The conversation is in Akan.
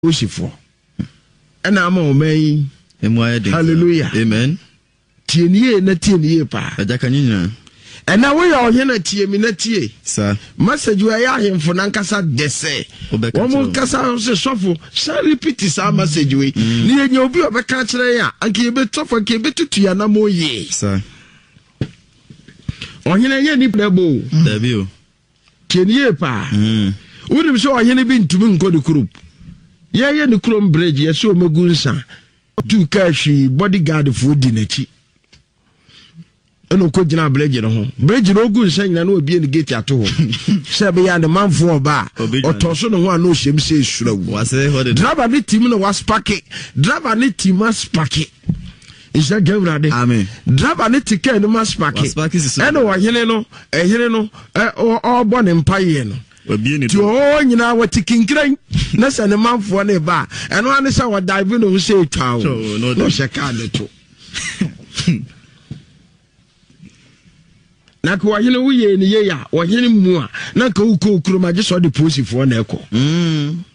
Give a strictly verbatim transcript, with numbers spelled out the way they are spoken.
Osifo. And I'm on me. Hallelujah. Amen. Tienye na tienye pa. Ajakanyina. And now we are here na tie mi na tie. Sir. Message we are here for nankasa dese. Omo kasa se sofo, shall repeat sa message we. Ni enye obi obeka kire ya, anke ebe tofo anke ebe tutu ya na moye. Sir. Ohene ye ni plebo. Dabi o. Tienye pa. Mm. Wonim so ohene bi ntumi nko de group. Ye ye ne krom bridge ye so magunsa. Tu kashi bodyguard for dinachi. Eno ko gina bridge no ho. Bridge no gunsa nyina na obi en gate ato ho. Se be ya ne manfo oba. Otoso no ho an o hyem se surawu. Wase ho de. Driver ne team no was parke. Driver ne team was parke. Isa gawrade. Amen. Driver ne ticket no mas parke. Eno wo hene no, ehene no, eh o bo ne mpaye no. Ti o nyina wati kinkran na se ne manfo ne ba eno ane se wa dive no se twa o no sheka de to na ko wahene wo ye ne ye ya wahene mu a na ka wo ko kuroma je so de posifo na eko mm